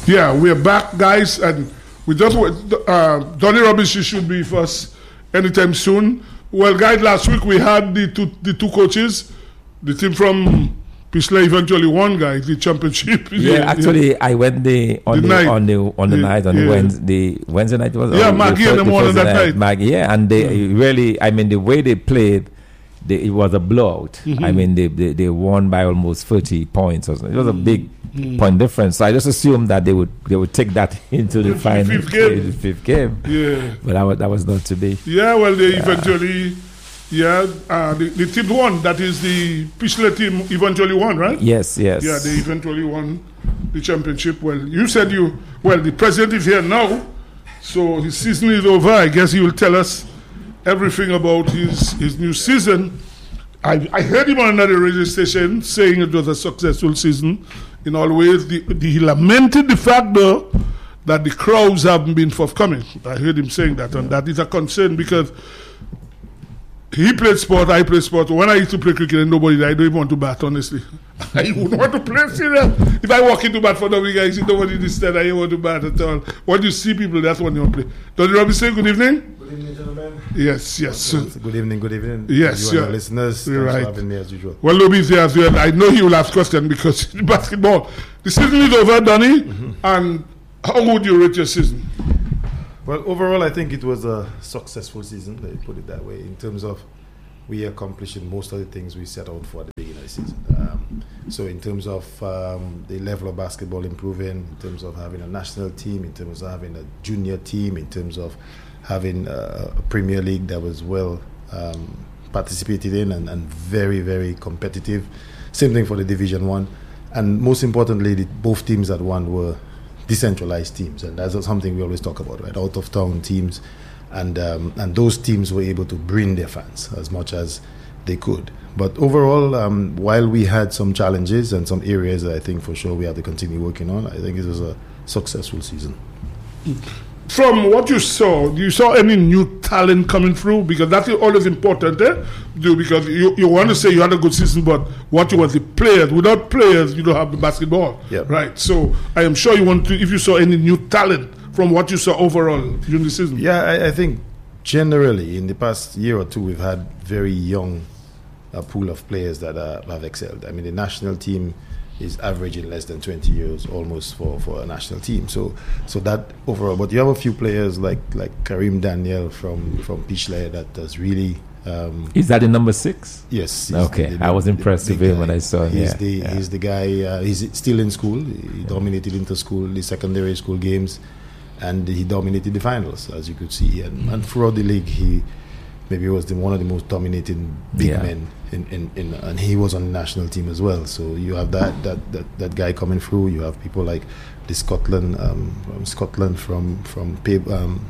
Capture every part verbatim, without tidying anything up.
Yeah, we're back, guys, and we just uh, Donnie Robinson should be with us anytime soon. Well, guys, last week we had the two the two coaches, the team from Pichler eventually won, guys, the championship. Yeah, yeah actually, yeah. I went the on the, the on the on the yeah, night on yeah. the Wednesday the Wednesday night was yeah, Maggie and them won on that night. night. Maggie, yeah, and they yeah. really, I mean, the way they played. They, it was a blowout. Mm-hmm. I mean, they, they they won by almost thirty points. Or something. It was a big mm-hmm. point difference. So I just assumed that they would they would take that into the, the final fifth game. The fifth game. Yeah, but that was, that was not to be. Yeah, well, they yeah. eventually, yeah, uh, the, the team won. That is the Pichler team eventually won, right? Yes, yes. Yeah, they eventually won the championship. Well, you said you. Well, the president is here now, so his season is over. I guess he will tell us everything about his, his new season. I, I heard him on another radio station saying it was a successful season in all ways. The, the, he lamented the fact, though, that the crowds haven't been forthcoming. I heard him saying that, and that is a concern because he played sport, I played sport. When I used to play cricket and nobody, I don't even want to bat, honestly. I wouldn't want to play serious. If I walk into bat for nobody, guys, nobody instead, I don't want to bat at all. When you see people, that's when you want to play. Donnie Robinson, good evening. Good evening, gentlemen. Yes, yes. Good evening, good evening. Yes, you yeah. and listeners. You're Thanks right. for having me as usual. Well, Lobby's here as well. I know he will ask questions because basketball. The season is over, Donnie. Mm-hmm. And how would you rate your season? Well, overall, I think it was a successful season, let me put it that way, in terms of we accomplishing most of the things we set out for at the beginning of the season. Um, so in terms of um, the level of basketball improving, in terms of having a national team, in terms of having a junior team, in terms of having a, a Premier League that was well um, participated in and, and very, very competitive. Same thing for the Division One. And most importantly, the, both teams that won were decentralized teams. And that's something we always talk about, right? Out-of-town teams. And um, and those teams were able to bring their fans as much as they could. But overall, um, while we had some challenges and some areas that I think for sure we have to continue working on, I think it was a successful season. From what you saw, do you saw any new talent coming through? Because that's always important, eh? Do because you, you want to say you had a good season, but what you want the players. Without players, you don't have the basketball, yep. right? So I am sure you want to. If you saw any new talent from what you saw overall during the season? Yeah, I, I think generally in the past year or two we've had very young uh, pool of players that uh, have excelled. I mean, the national team is averaging less than twenty years almost for, for a national team. So so that overall, but you have a few players like like Karim Daniel from, from Pichler that does really... Um, is that the number six? Yes. Okay, the, the, I was impressed with him when I saw him. He's, yeah, the, yeah. he's the guy, uh, he's still in school. He dominated inter-school, the secondary school games. And he dominated the finals, as you could see. And, and throughout the league, he maybe was the, one of the most dominating big yeah. men. In, in, in, and he was on the national team as well. So you have that that, that, that guy coming through. You have people like the Scotland, um, from Scotland, from from um,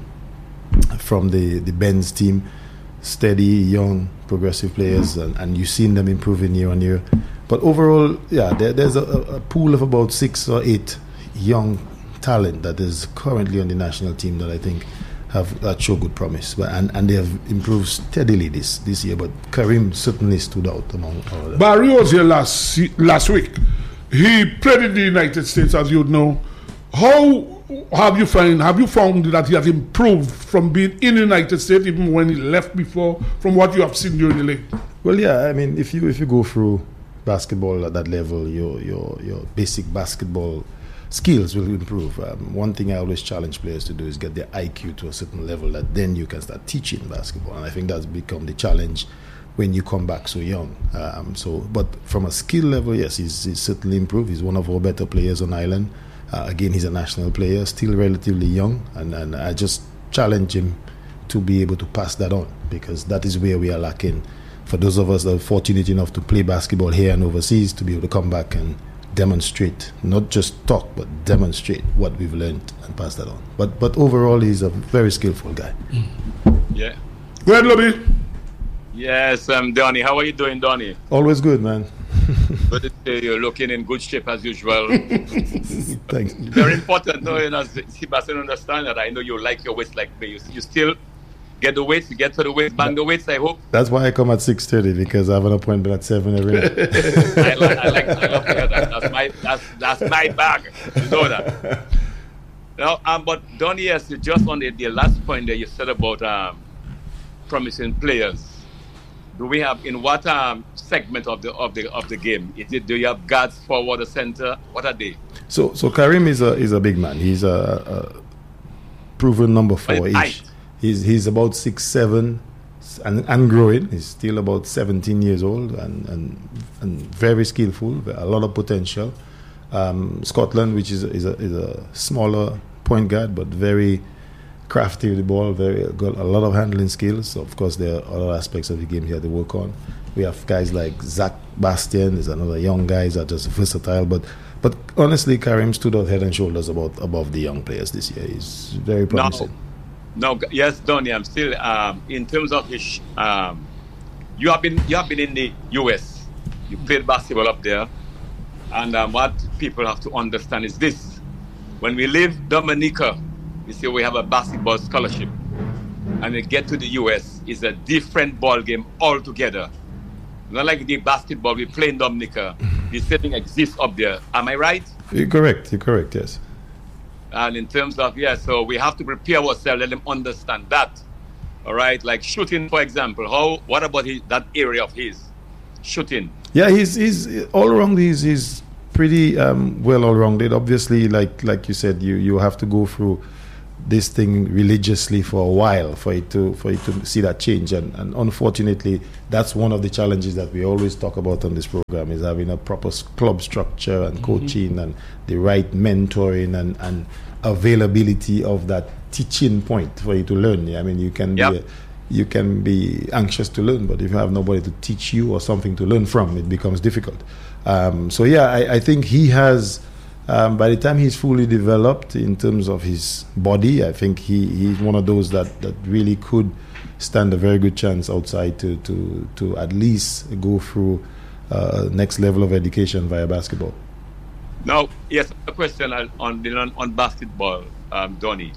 from the, the Benz team. Steady, young, progressive players. Mm-hmm. and, and you've seen them improving year on year. But overall, yeah, there, there's a, a pool of about six or eight young talent that is currently on the national team that I think have that show good promise, but and, and they have improved steadily this this year. But Karim certainly stood out among all of them. Barry was here last last week. He played in the United States, as you know. How have you find have you found that he has improved from being in the United States, even when he left before, from what you have seen during the league? Well, yeah, I mean, if you if you go through basketball at that level, your your your basic basketball skills will improve. Um, one thing I always challenge players to do is get their I Q to a certain level that then you can start teaching basketball. And I think that's become the challenge when you come back so young. Um, so, but from a skill level, yes, he's, he's certainly improved. He's one of our better players on island. Uh, again, he's a national player, still relatively young, and, and I just challenge him to be able to pass that on, because that is where we are lacking. For those of us that are fortunate enough to play basketball here and overseas, to be able to come back and demonstrate, not just talk, but demonstrate what we've learned and pass that on. But but overall, he's a very skillful guy. Yeah. Go ahead, Lobby. Yes, um, Donnie. How are you doing, Donnie? Always good, man. Good to see you. Looking in good shape as usual. Thanks. Very important, though, you know, Sebastian, understand that. I know you like your weights like me. You, you still get the weights, you get to the weights, bang the weights, I hope. That's why I come at six thirty, because I have an appointment at seven every night. I like, I like, I love to hear that. That's my, that's, that's my bag. You know that. Now, um, but Donnie, yes, you just on the, the last point that you said about um, promising players. Do we have in what um, segment of the of the of the game? Is it do you have guards, forward, or center? What are they? So so Karim is a is a big man. He's a, a proven number four. He's, he's he's about six seven and, and growing. He's still about seventeen years old and and, and very skillful. A lot of potential. Um, Scotland, which is is a, is a smaller point guard, but very crafty with the ball, very got a lot of handling skills. So of course, there are other aspects of the game here to work on. We have guys like Zach Bastian, is another young guys that are just versatile. But but honestly, Karim stood out head and shoulders about above the young players this year. He's very promising. No, no yes, Donnie, I'm still um, in terms of his. Um, you have been you have been in the U S. You played basketball up there, and um, what people have to understand is this. When we leave Dominica, you see we have a basketball scholarship. And we get to the U S, it's a different ball game altogether. Not like the basketball we play in Dominica. The setting exists up there. Am I right? You're correct. You're correct, yes. And in terms of, yeah, so we have to prepare ourselves, let them understand that. All right? Like shooting, for example. How? What about his, that area of his? Shooting. Yeah, he's, he's all around, he's... he's pretty um, well all-rounded. Obviously, like like you said, you, you have to go through this thing religiously for a while for it to for it to see that change. And, and unfortunately, that's one of the challenges that we always talk about on this program is having a proper club structure and coaching mm-hmm. and the right mentoring and, and availability of that teaching point for you to learn. I mean, you can yep. be a, you can be anxious to learn, but if you have nobody to teach you or something to learn from, it becomes difficult. Um, so yeah, I, I think he has, um, by the time he's fully developed in terms of his body, I think he, he's one of those that, that really could stand a very good chance outside to, to, to at least go through uh, next level of education via basketball. Now, yes, a question on on, on basketball, um, Donnie.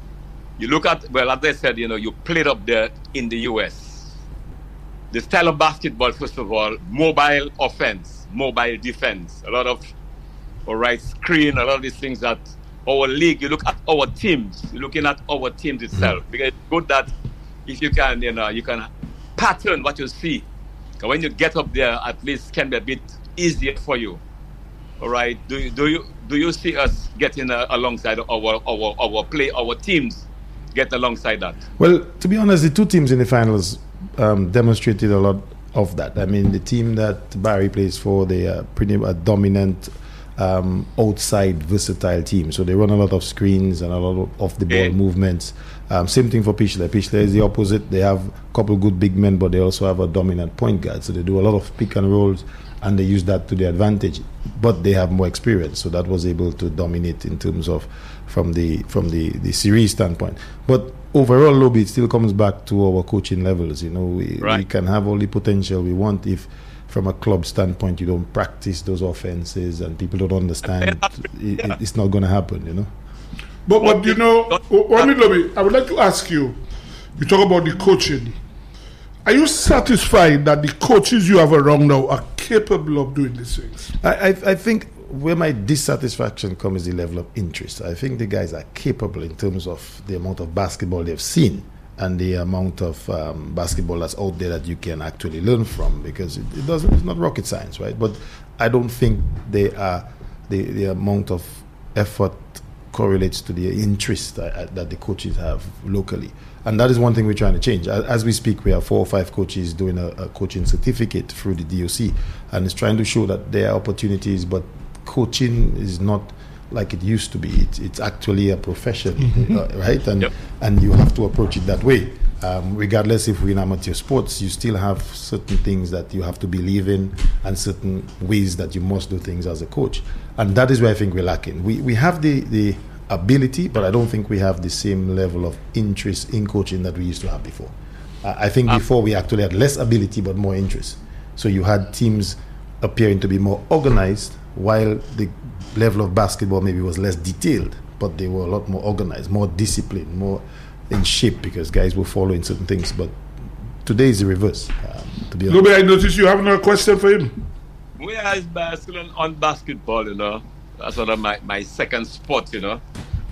You look at, well, as I said, you know, you played up there in the U S. The style of basketball, first of all, mobile offense, mobile defense, a lot of, all right, screen, a lot of these things that our league, you look at our teams, you're looking at our teams itself. Mm-hmm. Because it's good that if you can, you know, you can pattern what you see. Because when you get up there, at least can be a bit easier for you. All right, do you do you do you see us getting uh, alongside our our our play, our teams get alongside that? Well, to be honest, the two teams in the finals um, demonstrated a lot of that. I mean, the team that Barry plays for, they are pretty a dominant um, outside versatile team. So they run a lot of screens and a lot of off the ball yeah. movements. Um, same thing for Pichle. Pichle is the opposite. They have a couple good big men, but they also have a dominant point guard. So they do a lot of pick and rolls, and they use that to their advantage. But they have more experience, so that was able to dominate in terms of from the from the, the series standpoint. But overall, Lobby, it still comes back to our coaching levels. You know, we, right. we can have all the potential we want if, from a club standpoint, you don't practice those offenses and people don't understand. it, it, it's not going to happen. You know. But but you know, Wami Lobby, I would like to ask you. You talk about the coaching. Are you satisfied that the coaches you have around now are capable of doing these things? I, I, I think where my dissatisfaction comes is the level of interest. I think the guys are capable in terms of the amount of basketball they've seen and the amount of um, basketball that's out there that you can actually learn from, because it, it doesn't. It's not rocket science, right? But I don't think they are the, the amount of effort correlates to the interest that, that the coaches have locally. And that is one thing we're trying to change. As we speak, we have four or five coaches doing a, a coaching certificate through the D O C, and it's trying to show that there are opportunities, but coaching is not like it used to be. It's, it's actually a profession, mm-hmm. uh, right? And yep. and you have to approach it that way. Um, regardless if we're in amateur sports, you still have certain things that you have to believe in and certain ways that you must do things as a coach. And that is where I think we're lacking. We we have the, the ability, but I don't think we have the same level of interest in coaching that we used to have before. Uh, I think um, before we actually had less ability but more interest. So you had teams appearing to be more organized, while the level of basketball maybe was less detailed, but they were a lot more organized, more disciplined, more in shape, because guys were following certain things. But today is the reverse. Um, to be honest. Nobody, I noticed you have no question for him. We are still on basketball, you know. That's one of my, my second sport, you know.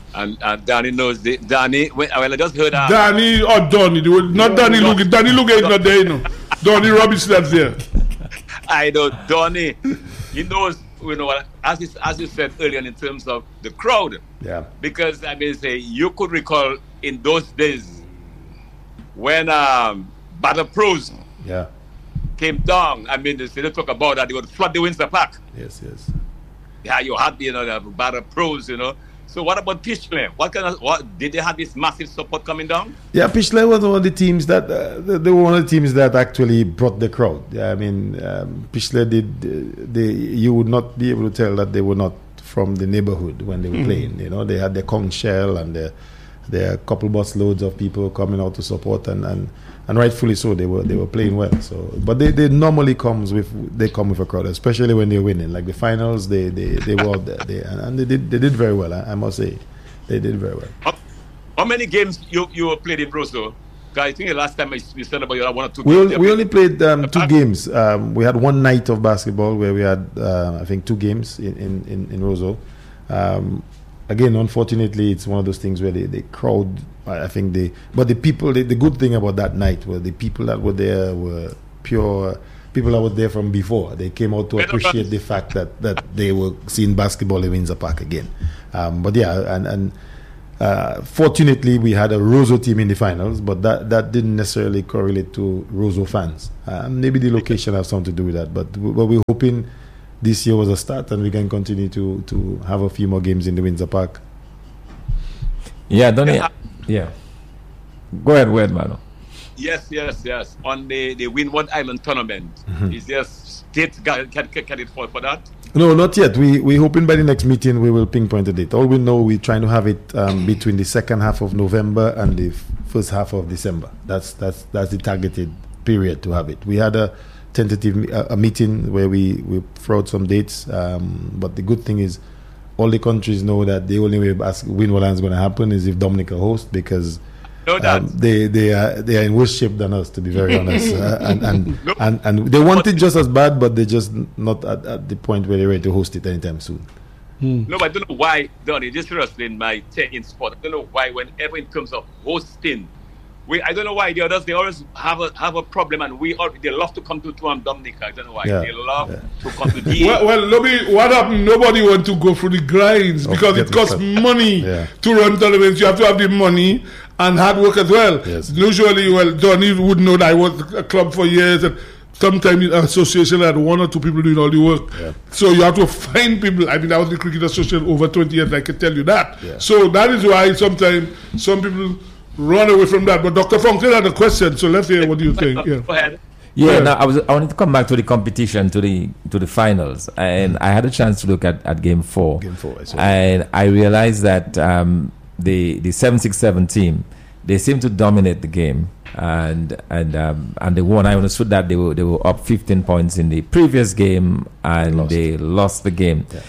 And uh, Danny knows the Danny. Well, I just heard that. Danny or Donny, they were, not Danny Luga. Danny Luga is not there, you know. Donny Robinson is there. I know Donny. He knows, you know, as you, as you said earlier, in terms of the crowd. Yeah. Because I mean, say you could recall in those days when um, Battle Pros Yeah. came down. I mean, they, they talk about that they would flood the Windsor Park. Yes, yes. Yeah, you had, you know, the Battle Pros, you know. So what about Pichley? What kind of what did they have this massive support coming down? Yeah, Pichley was one of the teams that uh, they were one of the teams that actually brought the crowd. Yeah, I mean, um, Pichley did. Uh, they you would not be able to tell that they were not from the neighborhood when they were mm. playing. You know, they had their conch shell and their their couple bus loads of people coming out to support, and, and, and rightfully so. They were they were playing well. So, but they, they normally comes with they come with a crowd, especially when they're winning. Like the finals, they they, they were out there, they, and, and they did they did very well. I, I must say, they did very well. How, how many games you you played in Roseau? I think the last time we said about you had one or two. We games. only, we only played um, two games. Um, we had one night of basketball where we had uh, I think two games in in in, in Roseau. Um, Again, unfortunately, it's one of those things where the, the crowd, I think they, but the people, the, the good thing about that night were the people that were there were pure people that were there from before. They came out to appreciate the fact that, that they were seeing basketball in Windsor Park again. Um, but yeah, and, and uh, fortunately, we had a Roseau team in the finals, but that, that didn't necessarily correlate to Roseau fans. Uh, maybe the location has something to do with that, but, but we're hoping this year was a start, and we can continue to, to have a few more games in the Windsor Park. Yeah, don't yeah. yeah. Go ahead, go ahead, Mano. Yes, yes, yes. On the, the Windward Island tournament, mm-hmm. is there state can, can, can it fall for that? No, not yet. We we're hoping by the next meeting we will pinpoint a date. All we know, we're trying to have it um, between the second half of November and the f- first half of December. That's that's that's the targeted period to have it. We had a tentative a, a meeting where we, we threw out some dates, um, but the good thing is all the countries know that the only way Windward Island is going to happen is if Dominica hosts, because um, they they are they are in worse shape than us, to be very honest, uh, and and, no. and and they want it just as bad, but they're just not at, at the point where they're ready to host it anytime soon. Hmm. No, I don't know why, Donny, this is in my tech in sport. I don't know why whenever in terms of hosting, We, I don't know why the others, they always have a have a problem, and we all, they love to come to, to um, Dominica. I don't know why. Yeah. They love yeah. to come to D A. Well, well nobody, what happened? Nobody want to go through the grinds oh, because it costs money yeah. to run tournaments. You have to have the money and hard work as well. Yes. Usually, well, Donny would know that I was a club for years, and sometimes in association had one or two people doing all the work. Yeah. So you have to find people. I mean, I was in the Cricket Association over twenty years, I can tell you that. Yeah. So that is why sometimes some people run away from that. But Doctor Fontaine had a question, so let's hear what do you think. Yeah. Go ahead. Yeah, yeah. Now I was I wanted to come back to the competition, to the to the finals, and I had a chance to look at, at game four. Game four, I saw. And I realized that um, the the seven six seven team, they seemed to dominate the game, and and um, and they won. I understood that they were they were up fifteen points in the previous game, and lost. they lost the game. Yeah.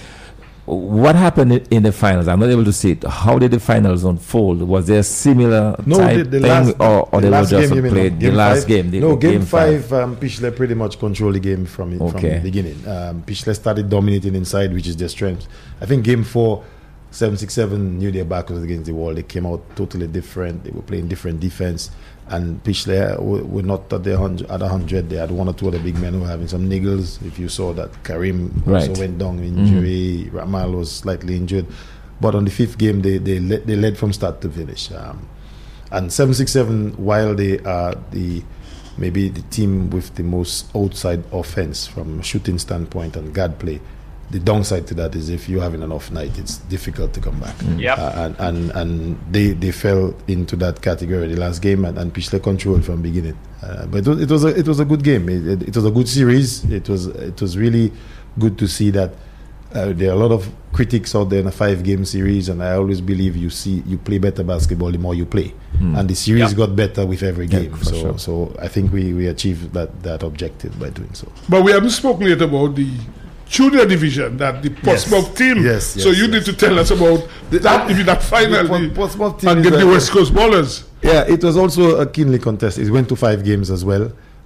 What happened in the finals? I'm not able to see it. How did the finals unfold? Was there a similar no, type the, the thing, last, or, or the they were last just game, played game the last five? game? The, no, game, game five, five. um, Pichley pretty much controlled the game from, Okay. from the beginning. Um, Pichley started dominating inside, which is their strength. I think game four, seven six seven knew their back was against the wall. They came out totally different. They were playing different defense. And Pichley were, were not at the hundred. At a hundred, they had one or two other big men who were having some niggles. If you saw that, Karim right. also went down with injury. Mm-hmm. Ramal was slightly injured. But on the fifth game, they they led, they led from start to finish. Um, and seven six seven, while they are the maybe the team with the most outside offense from a shooting standpoint and guard play, the downside to that is if you're having an off night, it's difficult to come back. Mm. Yep. Uh, and and and they, they fell into that category the last game, and, and Pichley controlled from beginning. Uh, but it was, it was a it was a good game. It, it, it was a good series. It was it was really good to see that. Uh, there are a lot of critics out there in a five-game series, and I always believe you see you play better basketball the more you play, mm. and the series yeah. got better with every game. Yeah, so, sure. so I think we, we achieved that, that objective by doing so. But we haven't spoken yet about the junior division, that the Portsmouth yes. team. Yes, yes, so you yes. need to tell us about the, that, if that final, the the, Portsmouth team and get is the a- West Coast ballers. Yeah, it was also a keenly contested. It went to five games as well.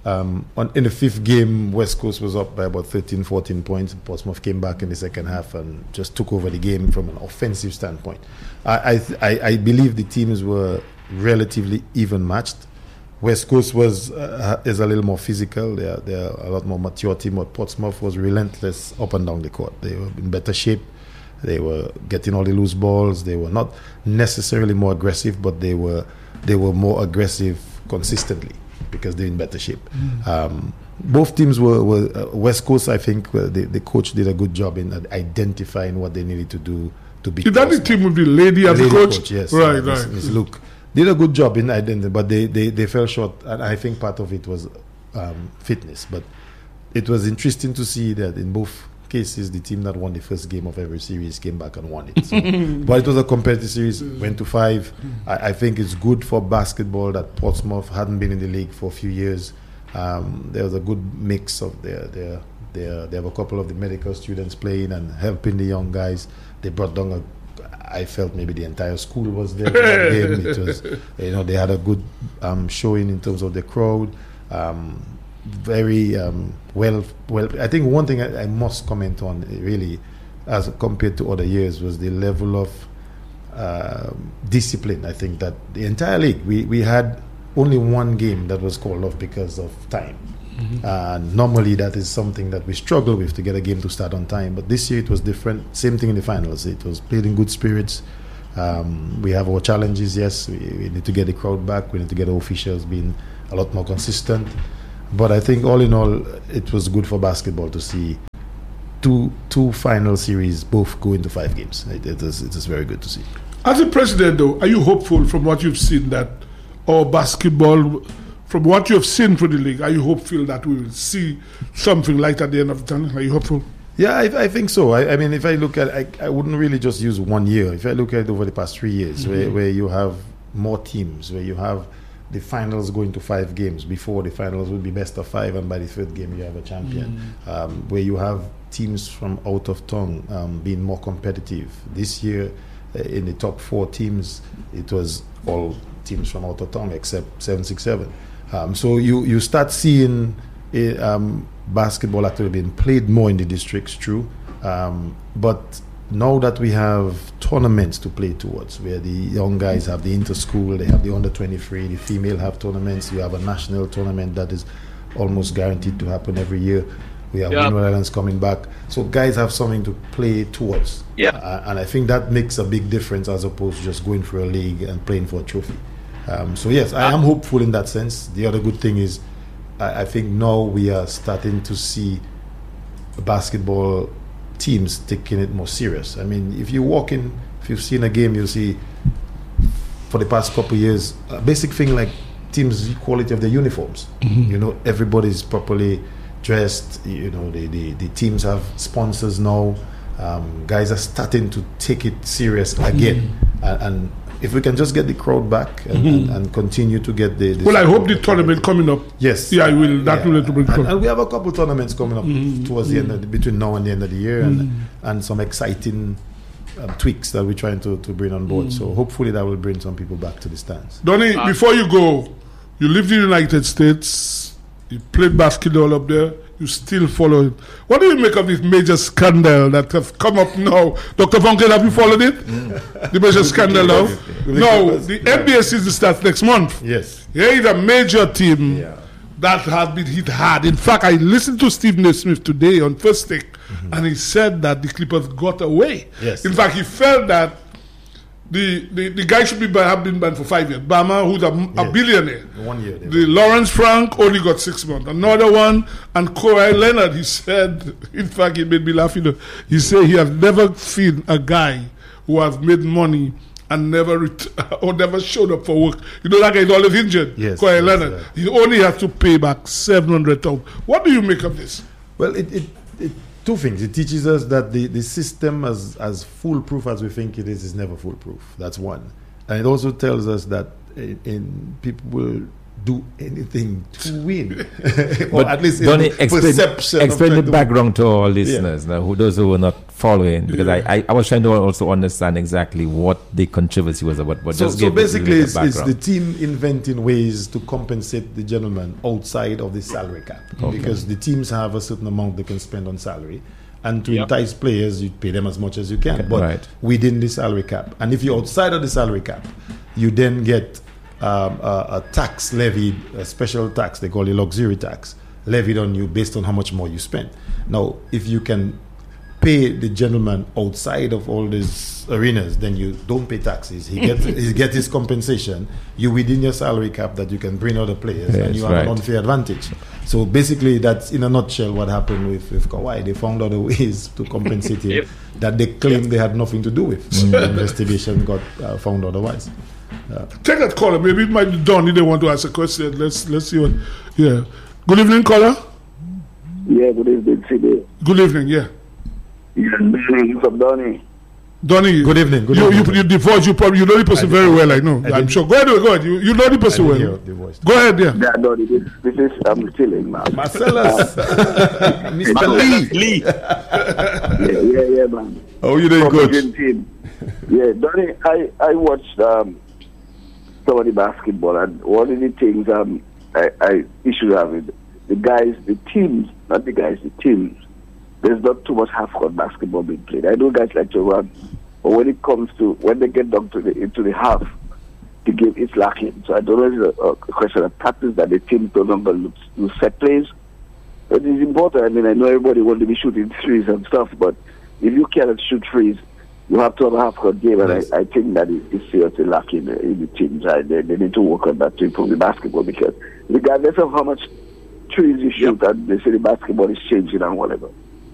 Um, on, in the fifth game, West Coast was up by about thirteen, fourteen points. Portsmouth came back in the second half and just took over the game from an offensive standpoint. I, I, th- I, I believe the teams were relatively even matched. West Coast was uh, is a little more physical. They're, they're a lot more mature team. But Portsmouth was relentless up and down the court. They were in better shape. They were getting all the loose balls. They were not necessarily more aggressive, but they were they were more aggressive consistently because they're in better shape. Mm. Um, both teams were, were uh, West Coast. I think uh, the, the coach did a good job in uh, identifying what they needed to do to beat. Is that the team with the lady as the a coach? coach? Yes, right, uh, right. Miss Luke did a good job in identity, but they, they, they fell short, and I think part of it was um, fitness. But it was interesting to see that in both cases, the team that won the first game of every series came back and won it. So, but it was a competitive series, went to five. I, I think it's good for basketball that Portsmouth hadn't been in the league for a few years. Um, there was a good mix of their, their, their, they have a couple of the medical students playing and helping the young guys. They brought down a I felt maybe the entire school was there for that game. It was, you know, they had a good um, showing in terms of the crowd. Um, very um, well, well. I think one thing I, I must comment on, really, as compared to other years, was the level of uh, discipline. I think that the entire league, we, we had only one game that was called off because of time. Mm-hmm. Uh, normally that is something that we struggle with, to get a game to start on time, but this year it was different. Same thing in the finals. It was played in good spirits. Um, we have our challenges, yes. We, we need to get the crowd back. We need to get our officials being a lot more consistent. But I think all in all, it was good for basketball to see two two final series both go into five games. It, it, is, it is very good to see. As a president, though, are you hopeful from what you've seen that our basketball, from what you have seen for the league, are you hopeful that we will see something light at the end of the tunnel? Are you hopeful? Yeah, I, I think so. I, I mean, if I look at, I, I wouldn't really just use one year. If I look at it over the past three years, mm-hmm. where, where you have more teams, where you have the finals going to five games. Before, the finals would be best of five, and by the third game you have a champion. Mm-hmm. Um, where you have teams from out of town um, being more competitive. This year, uh, in the top four teams, it was all teams from out of town except seven six seven. Um, so you, you start seeing uh, um, basketball actually being played more in the districts, true. Um, but now that we have tournaments to play towards, where the young guys have the inter-school, they have the under twenty-three, the female have tournaments, you have a national tournament that is almost guaranteed to happen every year. We have yeah. Windward Islands coming back. So guys have something to play towards. Yeah. Uh, and I think that makes a big difference as opposed to just going for a league and playing for a trophy. Um, so yes, I am hopeful in that sense. The other good thing is I, I think now we are starting to see basketball teams taking it more serious. I mean, if you walk in, if you've seen a game, you'll see for the past couple of years, a basic thing like teams' quality of their uniforms. Mm-hmm. You know, everybody's properly dressed. You know, the, the, the teams have sponsors now. Um, guys are starting to take it serious again. Mm-hmm. and, and if we can just get the crowd back and, mm-hmm. and, and continue to get the, the well, I hope the tournament coming up. Yes, yeah, I will. That yeah. will bring and, and we have a couple of tournaments coming up mm-hmm. towards the end of the, between now and the end of the year, mm-hmm. and and some exciting um, tweaks that we're trying to, to bring on board. Mm-hmm. So hopefully that will bring some people back to the stands. Donny, uh, before you go, you lived in the United States. You played basketball up there. You still follow it. What do you make of this major scandal that have come up now? Doctor Funkel, have you followed it? Mm. The major scandal now? No, the N B A season starts next month. Yes. Here is a major team yeah. that has been hit hard. In fact, I listened to Stephen A. Smith today on First Take, mm-hmm. and he said that the Clippers got away. Yes. In fact, he felt that The, the the guy should be by, have been banned for five years. Bama, who's a, a yes. billionaire. One year. The Lawrence Frank only got six months. Another one, and Kawhi Leonard, he said, in fact, he made me laugh. You know, he said he has never seen a guy who has made money and never ret- or never showed up for work. You know, that guy is always injured. Yes. Kawhi yes, Leonard. Right. He only has to pay back seven hundred thousand. What do you make of this? Well, it, it, it two things. It teaches us that the, the system, as as foolproof as we think it is, is never foolproof. That's one. And it also tells us that in, in people will do anything to win. or but at least Donny, in the explain, perception. explain the of background to our listeners, yeah. now, who those who were not following because Yeah. I, I, I was trying to also understand exactly what the controversy was about. But So, just so give basically, the it's, it's the background. team inventing ways to compensate the gentleman outside of the salary cap because the teams have a certain amount they can spend on salary. And to Yep. entice players, you pay them as much as you can, Okay, but right. within the salary cap. And if you're outside of the salary cap, you then get um, a, a tax levied, a special tax, they call it luxury tax, levied on you based on how much more you spend. Now, if you can pay the gentleman outside of all these arenas, then you don't pay taxes. He gets he gets his compensation. You within your salary cap that you can bring other players, Yes, and you have right. an unfair advantage. So basically, that's in a nutshell what happened with, with Kawhi. They found other ways to compensate him Yep. that they claimed they had nothing to do with. Mm. But the investigation got uh, found otherwise. Take that caller. Maybe it might be Donnie. They want to ask a question. Let's let's see what. Yeah. Good evening, caller. Yeah, good evening, C B. Good evening. Yeah. Yeah, Donnie from Donnie. Donnie. Good evening. Good you, evening. You, you, the voice, you probably you know the person I very didn't- well. I know. I I'm didn't- sure. Go ahead. Go ahead. You, you know the I person didn't well. hear the voice. Go ahead. Yeah. Yeah, Donnie, this, this is, I'm chilling, man. Marcellus, Mister Lee. Lee. Yeah, yeah, yeah, man. How are you doing, From coach? Argentina. Yeah, Donnie, I, I watched um, some of the basketball, and one of the things um, I, I issue have with the guys, the teams, not the guys, the teams, there's not too much half-court basketball being played. I know guys like to run, but when it comes to, when they get down to the, into the half, the game is lacking. So I don't know if it's a, a question of practice that the team don't longer lose, lose set plays. But it's important. I mean, I know everybody wants to be shooting threes and stuff, but if you cannot shoot threes, you have to have a half-court game, and Yes. I, I think that it is seriously lacking in the teams. Right? They, they need to work on that to improve the basketball, because regardless of how much threes you shoot, and they say the basketball is changing and whatever,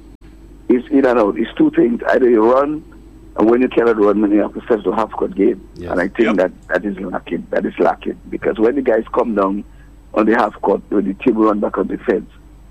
it's in and out. It's two things. Either you run, and when you cannot run, then you have to set to half-court game. Yes. And I think Yep. that that is lacking. That is lacking, because when the guys come down on the half-court, when the team run back on the fence,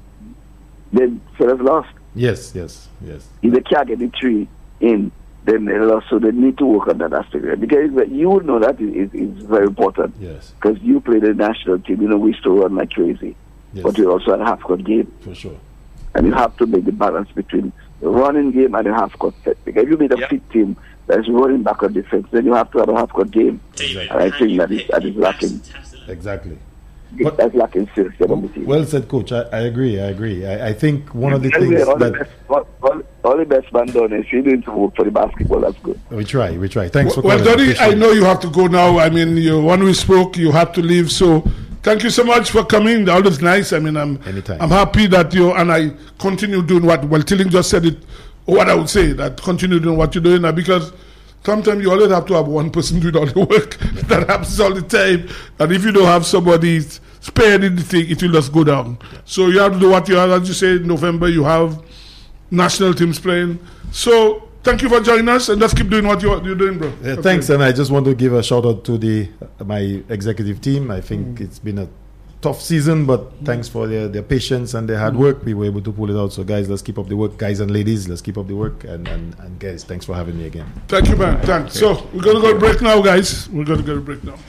then fellas lost. Yes, yes, yes. If they can't get the three in, then they lost. So they need to work on that aspect. Right? Because you would know that is, is, is very important. Yes, Because you play the national team, you know, we used to run like crazy. yes, But you also had a half-court game. for sure. And you have to make the balance between the running game and the half-court set. Because if you made a Yeah. fit team that is running back on defense, then you have to have a half-court game. Exactly. And I think that is, that is lacking. Exactly. But- That's lacking seriously on the team. Well said, coach. I, I agree. I agree. I, I think one of the Anyway, things all, the that best, all, all, all the best man done is you need to work for the basketball. That's good. we try, we try. Thanks for Well, calling. Donnie, I Appreciate it. know you have to go now. I mean, you, when we spoke, you had to leave. So thank you so much for coming. That was nice. I mean, I'm Anytime. I'm happy that you and I continue doing what. Well, Tilling just said it. What I would say that continue doing what you're doing now, because sometimes you always have to have one person doing all the work. That happens all the time. And if you don't have somebody spared in the thing, it will just go down. So you have to do what you have. As you say, in November you have national teams playing. So thank you for joining us, and let's keep doing what you're, you're doing, bro. Yeah, Okay. thanks, and I just want to give a shout out to the my executive team. I think it's been a tough season, but thanks for their, their patience and their hard work. We were able to pull it out. So, guys, let's keep up the work, guys and ladies. Let's keep up the work, and and, and guys, thanks for having me again. Thank you, man. Thanks. So we're gonna go to break now, guys. We're gonna go to break now.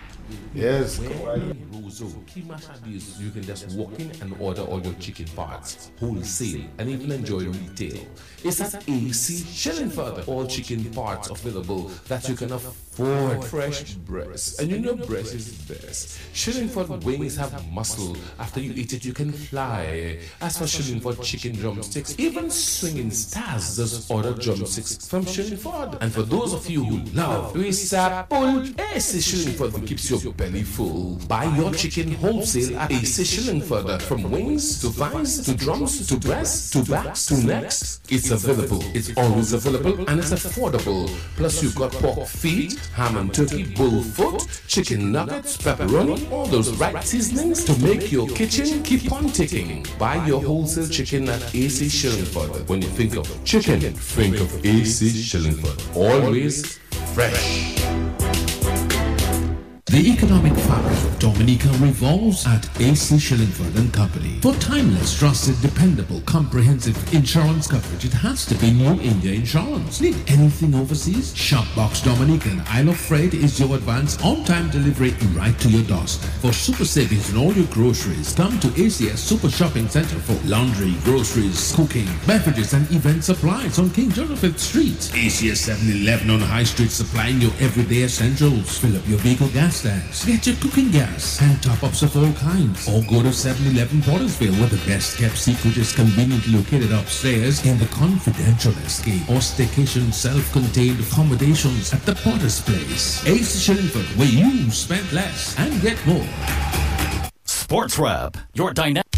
Yes. Roseau, Kima Hadis, you can just walk in and order all your chicken parts, wholesale, and even enjoy retail. It's at A C Shillingford. All chicken parts available that you can afford. Fresh breast, and you know breast is best. Shillingford wings have muscle. After you eat it, you can fly. As for Shillingford chicken drumsticks, even Swinging Stars does order drumsticks from Shillingford. And for those of you who love Pull, A C Shillingford keeps your belly full. Buy your chicken wholesale at A C Shillingford. From wings to thighs to drums to breasts to backs to necks, it's available. It's always available and it's affordable. Plus you've got pork feet, ham and turkey, bull foot, chicken nuggets, pepperoni, all those right seasonings to make your kitchen keep on ticking. Buy your wholesale chicken at A C Shillingford. When you think of chicken, think of A C Shillingford. Always fresh. The economic fabric of Dominica revolves at A C Shillingford and Company. For timeless, trusted, dependable, comprehensive insurance coverage, it has to be New India Insurance. Need anything overseas? Shopbox Dominica and Isle of Freight is your advance on-time delivery right to your doorstep. For super savings on all your groceries, come to A C S Super Shopping Center for laundry, groceries, cooking, beverages, and event supplies on King John V Street. A C S seven eleven on High Street, supplying your everyday essentials. Fill up your vehicle gas tanks, get your cooking gas, and top-ups of all kinds. Or go to seven eleven Portersville, where the best-kept secret is conveniently located upstairs in the confidential escape or staycation self-contained accommodations at the Potter's Place. A C Shillingford, where you spend less and get more. Sports Wrap, your dynamic